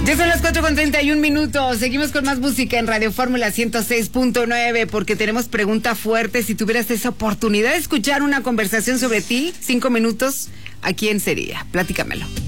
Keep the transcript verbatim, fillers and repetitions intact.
Ya son las cuatro con treinta y un minutos. Seguimos con más música en Radio Fórmula ciento seis punto nueve porque tenemos pregunta fuerte. Si tuvieras esa oportunidad de escuchar una conversación sobre ti, cinco minutos, ¿a quién sería? Platícamelo.